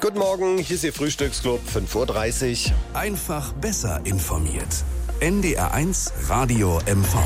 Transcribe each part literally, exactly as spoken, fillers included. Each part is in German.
Guten Morgen, hier ist Ihr Frühstücksclub, fünf Uhr dreißig. Einfach besser informiert. N D R eins Radio M V.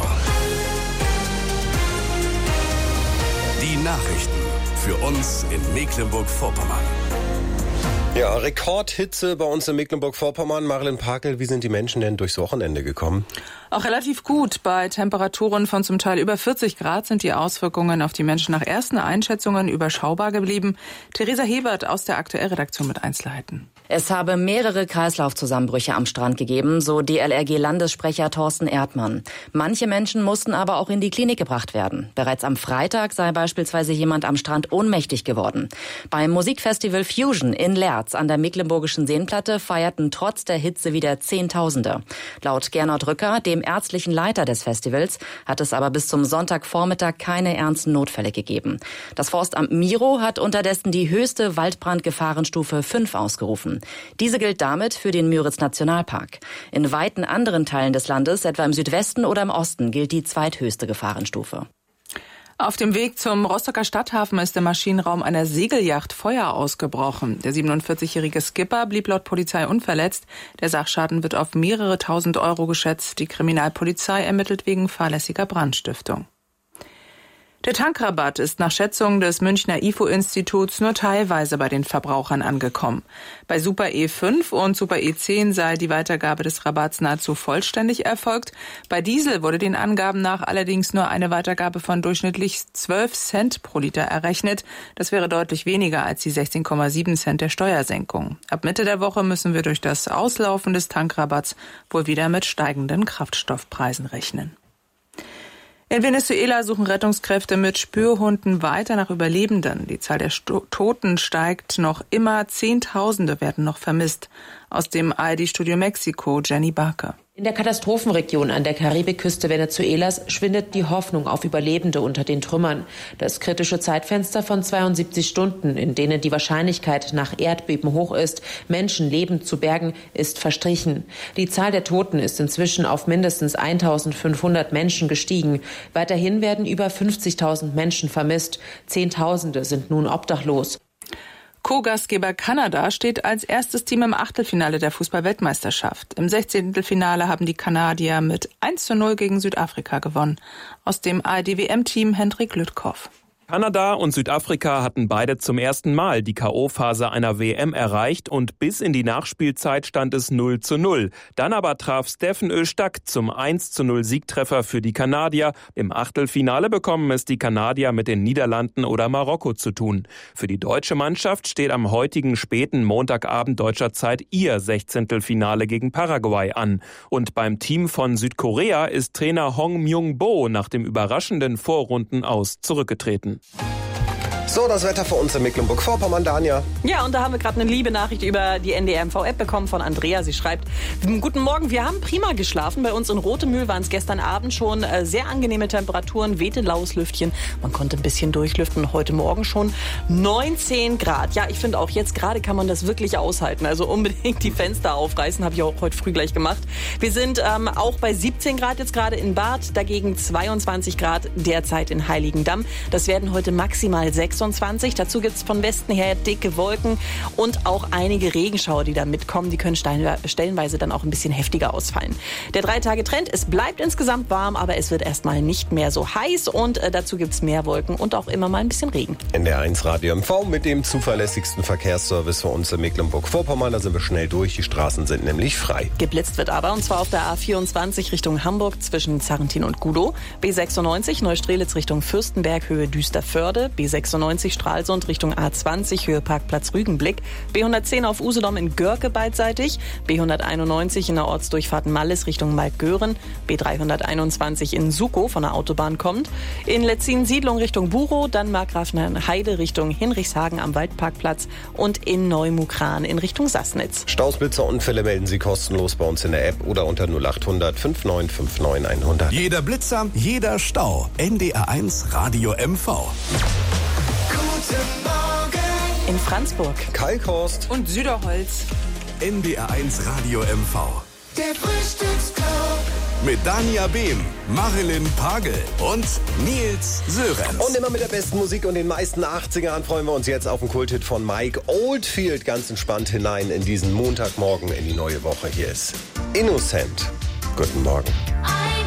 Die Nachrichten für uns in Mecklenburg-Vorpommern. Ja, Rekordhitze bei uns in Mecklenburg-Vorpommern. Marilyn Pakel, wie sind die Menschen denn durchs Wochenende gekommen? Auch relativ gut. Bei Temperaturen von zum Teil über vierzig Grad sind die Auswirkungen auf die Menschen nach ersten Einschätzungen überschaubar geblieben. Theresa Hebert aus der Aktuellredaktion mit Einzelheiten. Es habe mehrere Kreislaufzusammenbrüche am Strand gegeben, so D L R G-Landessprecher Thorsten Erdmann. Manche Menschen mussten aber auch in die Klinik gebracht werden. Bereits am Freitag sei beispielsweise jemand am Strand ohnmächtig geworden. Beim Musikfestival Fusion in Leerz an der Mecklenburgischen Seenplatte feierten trotz der Hitze wieder Zehntausende. Laut Gernot Rücker, dem ärztlichen Leiter des Festivals, hat es aber bis zum Sonntagvormittag keine ernsten Notfälle gegeben. Das Forstamt Miro hat unterdessen die höchste Waldbrandgefahrenstufe fünf ausgerufen. Diese gilt damit für den Müritz-Nationalpark. In weiten anderen Teilen des Landes, etwa im Südwesten oder im Osten, gilt die zweithöchste Gefahrenstufe. Auf dem Weg zum Rostocker Stadthafen ist im Maschinenraum einer Segelyacht Feuer ausgebrochen. Der siebenundvierzigjährige Skipper blieb laut Polizei unverletzt. Der Sachschaden wird auf mehrere tausend Euro geschätzt. Die Kriminalpolizei ermittelt wegen fahrlässiger Brandstiftung. Der Tankrabatt ist nach Schätzung des Münchner I F O-Instituts nur teilweise bei den Verbrauchern angekommen. Bei Super E fünf und Super E zehn sei die Weitergabe des Rabatts nahezu vollständig erfolgt. Bei Diesel wurde den Angaben nach allerdings nur eine Weitergabe von durchschnittlich zwölf Cent pro Liter errechnet. Das wäre deutlich weniger als die sechzehn Komma sieben Cent der Steuersenkung. Ab Mitte der Woche müssen wir durch das Auslaufen des Tankrabatts wohl wieder mit steigenden Kraftstoffpreisen rechnen. In Venezuela suchen Rettungskräfte mit Spürhunden weiter nach Überlebenden. Die Zahl der Sto- Toten steigt noch immer. Zehntausende werden noch vermisst. Aus dem A R D-Studio Mexiko, Jenny Barker. In der Katastrophenregion an der Karibikküste Venezuelas schwindet die Hoffnung auf Überlebende unter den Trümmern. Das kritische Zeitfenster von zweiundsiebzig Stunden, in denen die Wahrscheinlichkeit nach Erdbeben hoch ist, Menschen lebend zu bergen, ist verstrichen. Die Zahl der Toten ist inzwischen auf mindestens eintausendfünfhundert Menschen gestiegen. Weiterhin werden über fünfzigtausend Menschen vermisst. Zehntausende sind nun obdachlos. Co-Gastgeber Kanada steht als erstes Team im Achtelfinale der Fußball-Weltmeisterschaft. Im sechzehnten Finale haben die Kanadier mit eins zu null gegen Südafrika gewonnen. Aus dem A R D-W M-Team Hendrik Lüttkow. Kanada und Südafrika hatten beide zum ersten Mal die K O-Phase einer W M erreicht und bis in die Nachspielzeit stand es null zu null. Dann aber traf Steffen Öztak zum eins zu null Siegtreffer für die Kanadier. Im Achtelfinale bekommen es die Kanadier mit den Niederlanden oder Marokko zu tun. Für die deutsche Mannschaft steht am heutigen späten Montagabend deutscher Zeit ihr Sechzehntelfinale gegen Paraguay an. Und beim Team von Südkorea ist Trainer Hong Myung-bo nach dem überraschenden Vorrundenaus zurückgetreten. So, das Wetter für uns in Mecklenburg-Vorpommern, Dania. Ja, und da haben wir gerade eine liebe Nachricht über die N D R M V-App bekommen von Andrea. Sie schreibt, guten Morgen, wir haben prima geschlafen. Bei uns in Rotemühl waren es gestern Abend schon äh, sehr angenehme Temperaturen, wehte laues Lüftchen. Man konnte ein bisschen durchlüften. Heute Morgen schon neunzehn Grad. Ja, ich finde auch jetzt gerade kann man das wirklich aushalten. Also unbedingt die Fenster aufreißen, habe ich auch heute früh gleich gemacht. Wir sind ähm, auch bei siebzehn Grad jetzt gerade in Barth, dagegen zweiundzwanzig Grad derzeit in Heiligendamm. Das werden heute maximal sechsundzwanzig. Dazu gibt es von Westen her dicke Wolken und auch einige Regenschauer, die da mitkommen. Die können stellenweise dann auch ein bisschen heftiger ausfallen. Der Drei-Tage-Trend, es bleibt insgesamt warm, aber es wird erstmal nicht mehr so heiß und äh, dazu gibt es mehr Wolken und auch immer mal ein bisschen Regen. N D R eins Radio M V mit dem zuverlässigsten Verkehrsservice für uns in Mecklenburg-Vorpommern. Da sind wir schnell durch. Die Straßen sind nämlich frei. Geblitzt wird aber, und zwar auf der A vierundzwanzig Richtung Hamburg zwischen Zarrentin und Gudow. B sechsundneunzig Neustrelitz Richtung Fürstenberg, Höhe Düsterförde. B sechsundneunzig Stralsund Richtung A zwanzig, Höhe Parkplatz Rügenblick. B hundertzehn auf Usedom in Görke beidseitig. B hunderteinundneunzig in der Ortsdurchfahrt Malles Richtung Maltgören. B dreihunderteinundzwanzig in Sukow von der Autobahn kommt. In Letzin-Siedlung Richtung Burow, dann Markgrafenheide Richtung Hinrichshagen am Waldparkplatz und in Neumukran in Richtung Sassnitz. Staus, Blitzer, Unfälle melden Sie kostenlos bei uns in der App oder unter null acht hundert neunundfünfzig neunundfünfzig hundert. Jeder Blitzer, jeder Stau. N D R eins Radio M V. In Franzburg, Kalkhorst Und Süderholz. N D R eins Radio M V. Der Frühstücksclub. Mit Dania Behm, Marilyn Pagel und Nils Sörenz. Und immer mit der besten Musik und den meisten achtzigern freuen wir uns jetzt auf den Kulthit von Mike Oldfield. Ganz entspannt hinein in diesen Montagmorgen, in die neue Woche. Hier ist Innocent. Guten Morgen.